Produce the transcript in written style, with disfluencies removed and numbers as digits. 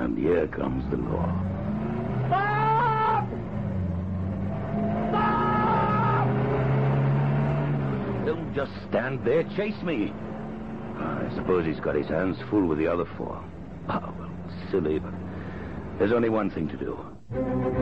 And here comes the law. Stop! Stop! Don't just stand there. Chase me. I suppose he's got his hands full with the other four. Ah, well, silly, but there's only one thing to do.